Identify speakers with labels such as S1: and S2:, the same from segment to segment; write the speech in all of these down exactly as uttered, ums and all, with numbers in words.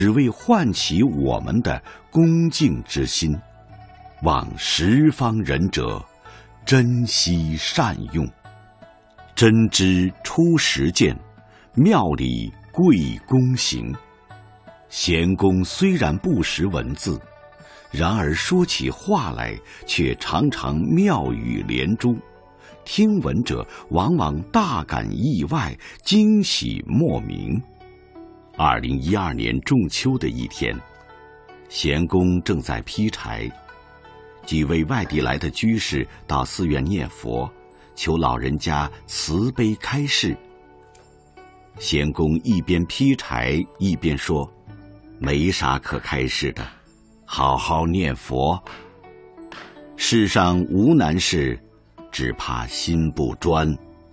S1: 只为唤起我们的恭敬之心，望十方仁者珍惜善用。真知出实践，妙理贵公行。贤公虽然不识文字，然而说起话来却常常妙语连珠，听闻者往往大感意外，惊喜莫名。二零一二年仲秋的一天，贤公正在劈柴，几位外地来的居士到寺院念佛，求老人家慈悲开示。贤公一边劈柴一边说：“没啥可开示的，好好念佛。世上无难事，只怕心不专。”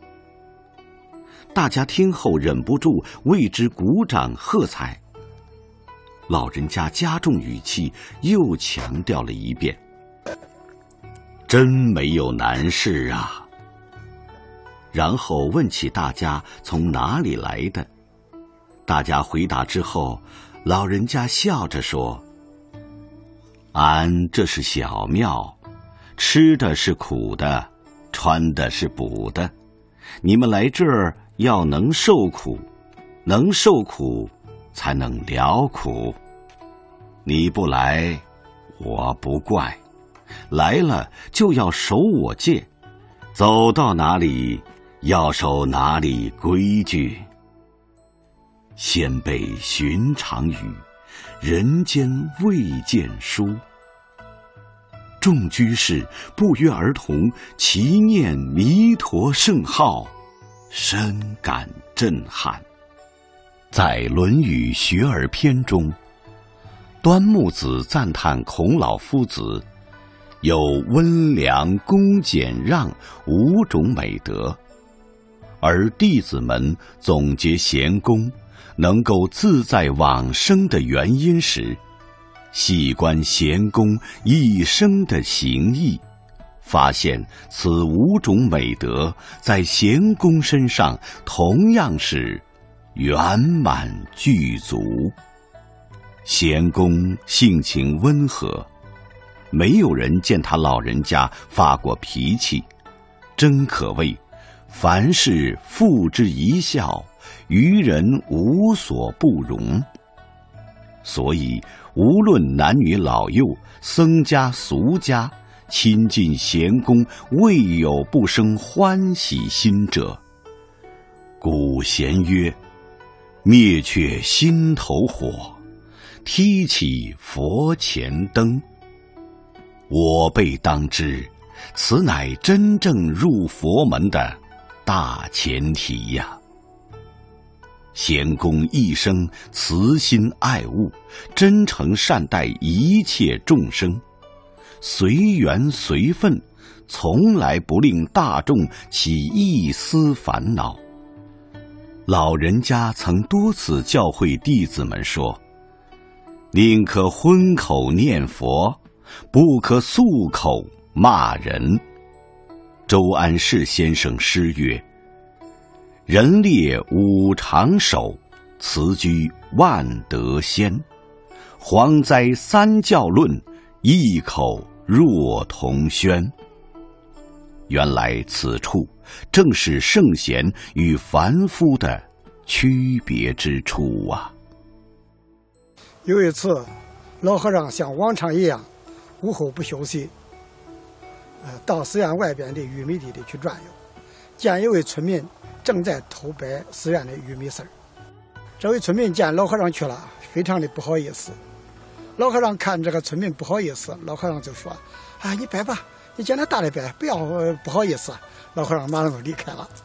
S1: 大家听后忍不住为之鼓掌喝彩。老人家加重语气，又强调了一遍：“真没有难事啊。”然后问起大家从哪里来的。大家回答之后，老人家笑着说：“俺这是小庙，吃的是苦的，穿的是补的。你们来这儿要能受苦，能受苦才能了苦。你不来，我不怪；来了就要守我戒，走到哪里要守哪里规矩。先辈寻常语，人间未见书。”众居士不约而同齐念弥陀圣号，深感震撼。在《论语·学而篇》中，端木子赞叹孔老夫子有温良、恭、俭、让五种美德，而弟子们总结贤公能够自在往生的原因时，细观贤公一生的行义，发现此五种美德在贤公身上同样是圆满具足。贤公性情温和，没有人见他老人家发过脾气，真可谓凡事付之一笑，于人无所不容。所以无论男女老幼，僧家俗家，亲近贤公未有不生欢喜心者。古贤曰：“灭却心头火，提起佛前灯。”我辈当知，此乃真正入佛门的大前提呀。贤公一生慈心爱物，真诚善待一切众生，随缘随分，从来不令大众起一丝烦恼。老人家曾多次教诲弟子们说：“宁可荤口念佛，不可素口骂人。”周安世先生诗曰：“人列五常守，辞居万德先。蝗灾三教论，异口若同宣。”原来此处正是圣贤与凡夫的区别之处啊。
S2: 有一次，老和尚像往常一样，午后不休息，呃，到寺院外边的玉米地里去转悠，见一位村民正在偷掰寺院的玉米丝儿。这位村民见老和尚去了，非常的不好意思。老和尚看这个村民不好意思，老和尚就说：“啊，你掰吧，你见他大的掰，不要不好意思。”老和尚马上就离开了。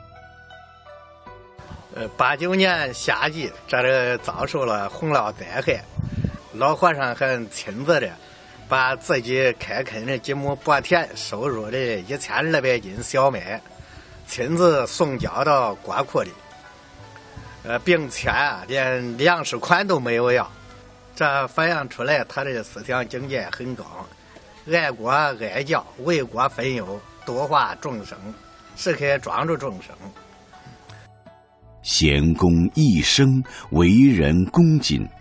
S3: 呃，八九年夏季，这里遭受了洪涝灾害，老和尚还亲自的把自己开垦的几亩薄田收入的一千二百斤小麦，亲自送交到国库里，呃，并且啊，连粮食款都没有要。这反映出来他的思想境界很高，爱国爱教，为国分忧，度化众生，时刻庄助众生。
S1: 贤公一生为人恭谨，